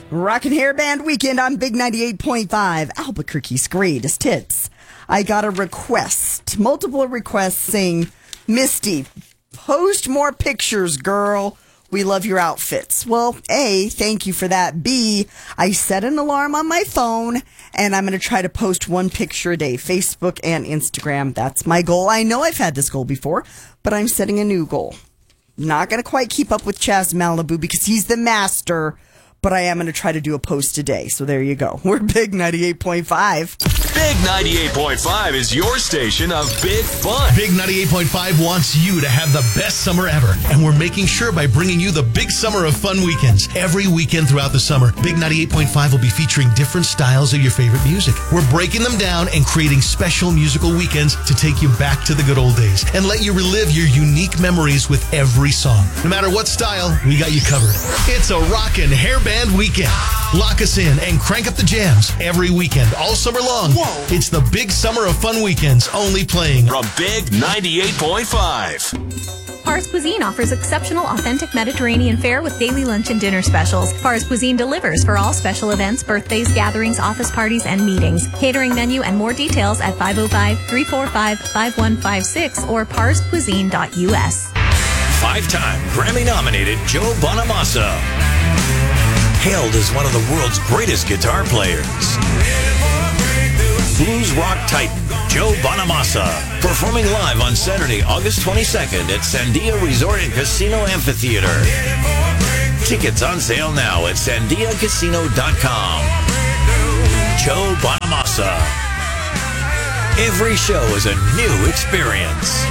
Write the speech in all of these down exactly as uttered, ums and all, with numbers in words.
Rockin' Hairband Weekend on Big ninety-eight point five, Albuquerque's greatest hits. I got a request, multiple requests saying, Misty, post more pictures, girl. We love your outfits. Well, A, thank you for that. B, I set an alarm on my phone, and I'm going to try to post one picture a day, Facebook and Instagram. That's my goal. I know I've had this goal before, but I'm setting a new goal. Not going to quite keep up with Chaz Malibu because he's the master, but I am going to try to do a post a day. So there you go. We're Big ninety-eight point five. Big ninety-eight point five is your station of big fun. Big ninety-eight point five wants you to have the best summer ever. And we're making sure by bringing you the big summer of fun weekends. Every weekend throughout the summer, Big ninety-eight point five will be featuring different styles of your favorite music. We're breaking them down and creating special musical weekends to take you back to the good old days and let you relive your unique memories with every song. No matter what style, we got you covered. It's a rockin' hairband weekend. Lock us in and crank up the jams every weekend, all summer long. Whoa. It's the big summer of fun weekends, only playing from Big ninety-eight point five. Pars Cuisine offers exceptional, authentic Mediterranean fare with daily lunch and dinner specials. Pars Cuisine delivers for all special events, birthdays, gatherings, office parties, and meetings. Catering menu and more details at five oh five, three four five, five one five six or pars cuisine dot u s. Five-time Grammy-nominated Joe Bonamassa, hailed as one of the world's greatest guitar players. Blues rock titan Joe Bonamassa, performing live on Saturday, August twenty-second at Sandia Resort and Casino Amphitheater. Tickets on sale now at sandia casino dot com. Joe Bonamassa. Every show is a new experience.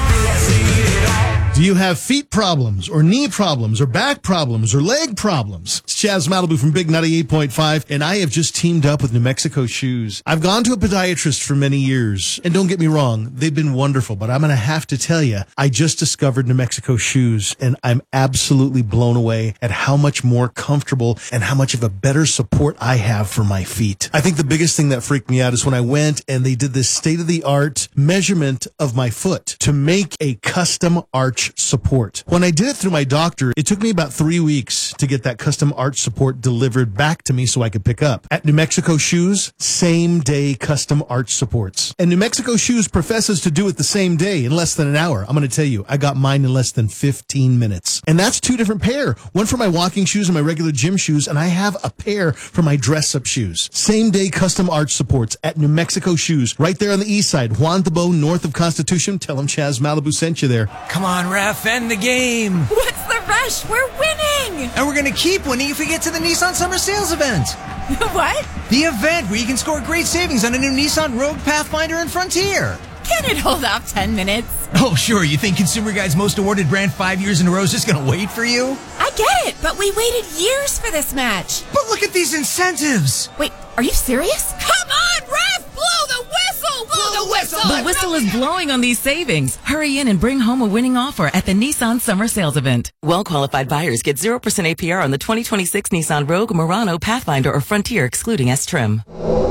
Do you have feet problems or knee problems or back problems or leg problems? It's Chaz Malibu from Big ninety-eight point five, and I have just teamed up with New Mexico Shoes. I've gone to a podiatrist for many years, and don't get me wrong, they've been wonderful, but I'm going to have to tell you, I just discovered New Mexico Shoes, and I'm absolutely blown away at how much more comfortable and how much of a better support I have for my feet. I think the biggest thing that freaked me out is when I went and they did this state-of-the-art measurement of my foot to make a custom arch support. When I did it through my doctor, it took me about three weeks to get that custom arch support delivered back to me so I could pick up. At New Mexico Shoes, same day custom arch supports. And New Mexico Shoes professes to do it the same day in less than an hour. I'm going to tell you, I got mine in less than fifteen minutes. And that's two different pair. One for my walking shoes and my regular gym shoes, and I have a pair for my dress-up shoes. Same day custom arch supports at New Mexico Shoes, right there on the east side, Juan Tabo, north of Constitution. Tell them Chaz Malibu sent you there. Come on, ref, end the game. What's the rush? We're winning. And we're going to keep winning if we get to the Nissan Summer Sales event. What? The event where you can score great savings on a new Nissan Rogue, Pathfinder, and Frontier. Can it hold off ten minutes? Oh, sure. You think Consumer Guide's most awarded brand five years in a row is just going to wait for you? I get it, but we waited years for this match. But look at these incentives. Wait, are you serious? Come on, ref! Blow the whistle! Blow the whistle! The whistle is blowing on these savings. Hurry in and bring home a winning offer at the Nissan Summer Sales Event. Well-qualified buyers get zero percent A P R on the twenty twenty-six Nissan Rogue, Murano, Pathfinder, or Frontier, excluding S-Trim.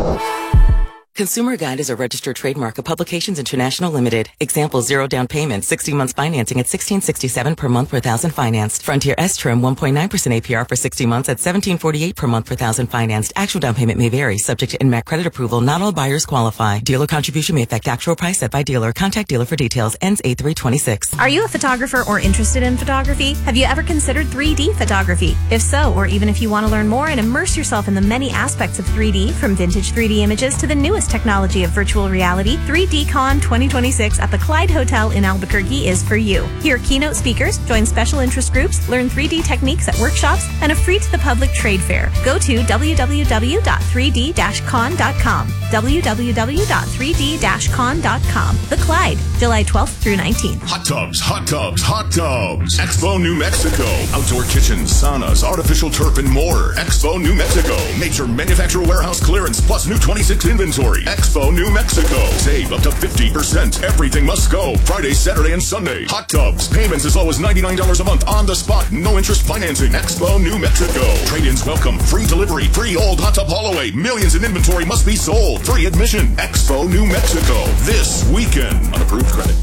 Consumer Guide is a registered trademark of Publications International Limited. Example, zero down payment, sixty months financing at sixteen sixty-seven per month per thousand financed. Frontier S-Trim, one point nine percent A P R for sixty months at seventeen forty-eight per month per thousand financed. Actual down payment may vary, subject to N M A C credit approval. Not all buyers qualify. Dealer contribution may affect actual price set by dealer. Contact dealer for details. Ends eight three twenty-six. Are you a photographer or interested in photography? Have you ever considered three D photography? If so, or even if you want to learn more and immerse yourself in the many aspects of three D, from vintage three D images to the newest technology of virtual reality, three D Con twenty twenty-six at the Clyde Hotel in Albuquerque is for you. Hear keynote speakers, join special interest groups, learn three D techniques at workshops, and a free-to-the-public trade fair. Go to w w w dot three d dash con dot com. w w w dot three d dash con dot com. The Clyde, July twelfth through nineteenth. Hot tubs, hot tubs, hot tubs. Expo New Mexico. Outdoor kitchens, saunas, artificial turf, and more. Expo New Mexico. Major manufacturer warehouse clearance plus new twenty-six inventory. Expo New Mexico. Save up to fifty percent. Everything must go. Friday, Saturday, and Sunday. Hot tubs. Payments as low as ninety-nine dollars a month on the spot. No interest financing. Expo New Mexico. Trade-ins welcome. Free delivery. Free old hot tub haul away. Millions in inventory must be sold. Free admission. Expo New Mexico. This weekend. Unapproved credit.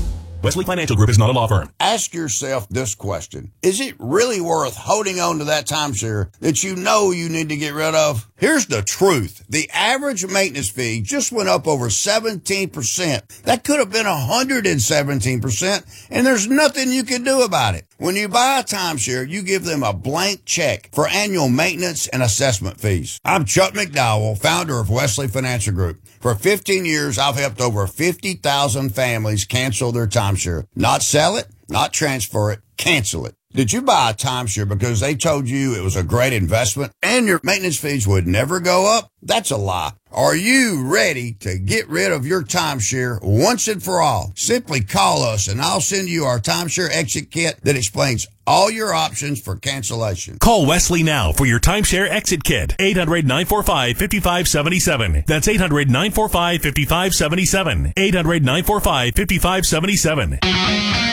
Wesley Financial Group is not a law firm. Ask yourself this question. Is it really worth holding on to that timeshare that you know you need to get rid of? Here's the truth. The average maintenance fee just went up over seventeen percent. That could have been one hundred seventeen percent, and there's nothing you can do about it. When you buy a timeshare, you give them a blank check for annual maintenance and assessment fees. I'm Chuck McDowell, founder of Wesley Financial Group. For fifteen years, I've helped over fifty thousand families cancel their timeshare. Not sell it, not transfer it, cancel it. Did you buy a timeshare because they told you it was a great investment and your maintenance fees would never go up? That's a lie. Are you ready to get rid of your timeshare once and for all? Simply call us and I'll send you our timeshare exit kit that explains all your options for cancellation. Call Wesley now for your timeshare exit kit. eight hundred, nine four five, five five seven seven. That's eight hundred, nine four five, five five seven seven. eight hundred, nine four five, five five seven seven.